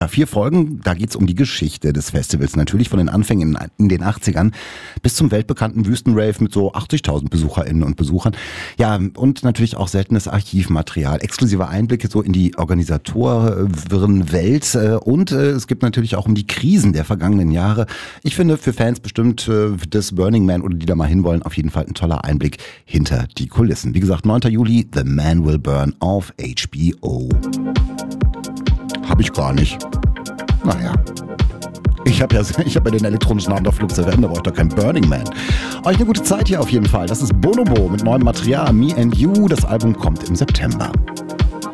4 Folgen, da geht's um die Geschichte des Festivals. Natürlich von den Anfängen in den 80ern bis zum weltbekannten Wüstenrave mit so 80.000 BesucherInnen und Besuchern. Ja, und natürlich auch seltenes Archivmaterial, exklusive Einblicke so in die Organisatorenwelt und es gibt natürlich auch um die Krisen der vergangenen Jahre. Ich finde für Fans bestimmt des Burning Man oder die da mal hinwollen, auf jeden Fall ein toller Einblick hinter die Kulissen. Wie gesagt, 9. Juli, The Man Will Burn auf HBO. Hab ich gar nicht. Naja. Ich hab ja den elektronischen Abend auf Flux FM, da brauche ich doch kein Burning Man. Euch eine gute Zeit hier auf jeden Fall. Das ist Bonobo mit neuem Material, Me and You. Das Album kommt im September.